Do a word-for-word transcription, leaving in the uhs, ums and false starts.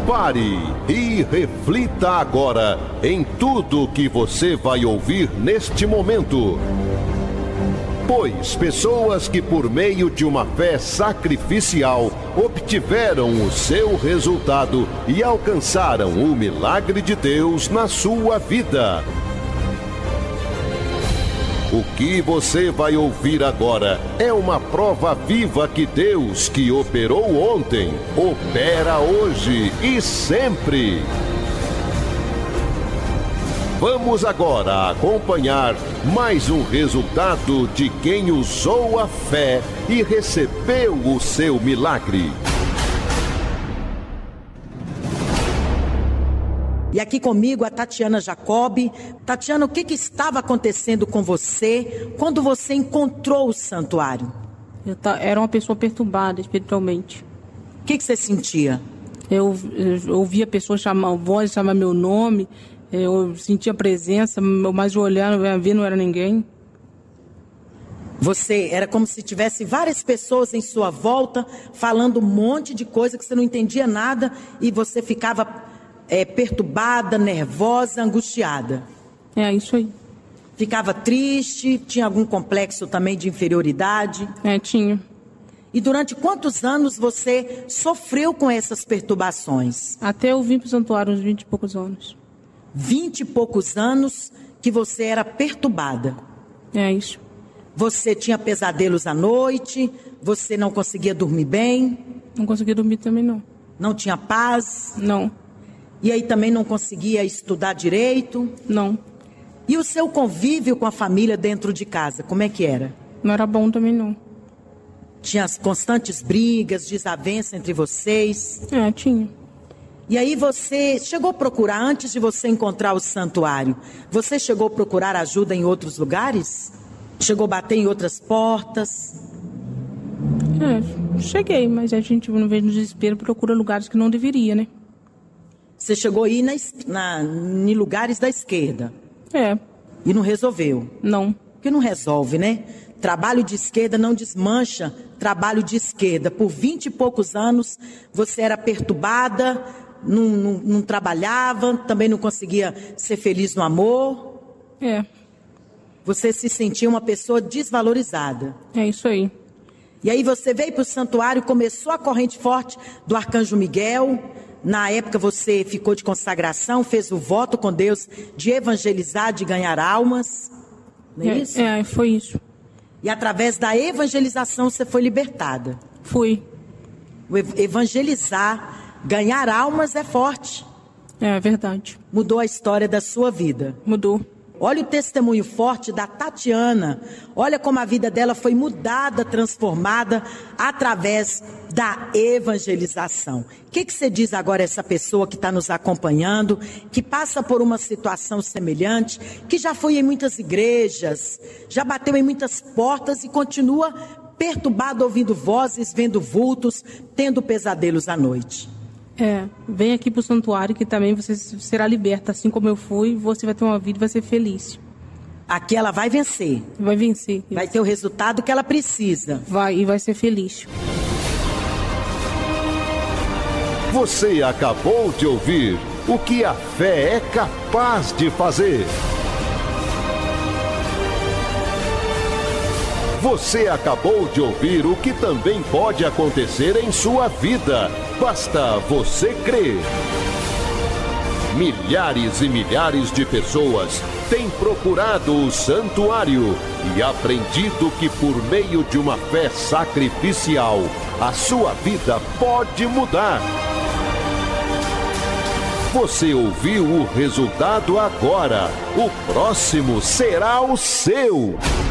Pare e reflita agora em tudo que você vai ouvir neste momento. Pois pessoas que por meio de uma fé sacrificial obtiveram o seu resultado e alcançaram o milagre de Deus na sua vida. O que você vai ouvir agora é uma prova viva que Deus, que operou ontem, opera hoje e sempre. Vamos agora acompanhar mais um resultado de quem usou a fé e recebeu o seu milagre. E aqui comigo a Tatiana Jacob. Tatiana, o que, que estava acontecendo com você quando você encontrou o santuário? Eu ta... era uma pessoa perturbada espiritualmente. O que, que você sentia? Eu, eu ouvia pessoas chamar, voz chamar meu nome, eu sentia presença, mas olhando, ver não era ninguém. Você era como se tivesse várias pessoas em sua volta, falando um monte de coisa que você não entendia nada e você ficava é, perturbada, nervosa, angustiada. É, isso aí. Ficava triste, tinha algum complexo também de inferioridade? É, tinha. E durante quantos anos você sofreu com essas perturbações? Até eu vim para o santuário, uns vinte e poucos anos. Vinte e poucos anos que você era perturbada. É isso. Você tinha pesadelos à noite, você não conseguia dormir bem? Não conseguia dormir também, não. Não tinha paz? Não. E aí também não conseguia estudar direito? Não. E o seu convívio com a família dentro de casa, como é que era? Não era bom também, não. Tinha as constantes brigas, desavença entre vocês? É, tinha. E aí você chegou a procurar, antes de você encontrar o santuário, você chegou a procurar ajuda em outros lugares? Chegou a bater em outras portas? É, cheguei, mas a gente não vê no desespero, procura lugares que não deveria, né? Você chegou a ir na, na, em lugares da esquerda? É. E não resolveu? Não. Porque não resolve, né? Trabalho de esquerda não desmancha trabalho de esquerda. Por vinte e poucos anos você era perturbada, não, não, não trabalhava, também não conseguia ser feliz no amor. É. Você se sentia uma pessoa desvalorizada. É isso aí. E aí você veio para o santuário, começou a corrente forte do Arcanjo Miguel. Na época você ficou de consagração, fez o voto com Deus de evangelizar, de ganhar almas. Não é, é isso? É, foi isso. E através da evangelização você foi libertada. Fui. O evangelizar, ganhar almas é forte. É verdade. Mudou a história da sua vida. Mudou. Olha o testemunho forte da Tatiana. Olha como a vida dela foi mudada, transformada através da evangelização. O que, que você diz agora a essa pessoa que está nos acompanhando, que passa por uma situação semelhante, que já foi em muitas igrejas, já bateu em muitas portas e continua perturbado ouvindo vozes, vendo vultos, tendo pesadelos à noite? É, vem aqui pro santuário que também você será liberta, assim como eu fui, você vai ter uma vida e vai ser feliz. Aqui ela vai vencer. Vai vencer. Vai isso. ter o resultado que ela precisa. Vai, e vai ser feliz. Você acabou de ouvir o que a fé é capaz de fazer. Você acabou de ouvir o que também pode acontecer em sua vida. Basta você crer. Milhares e milhares de pessoas têm procurado o santuário e aprendido que por meio de uma fé sacrificial, a sua vida pode mudar. Você ouviu o resultado agora. O próximo será o seu.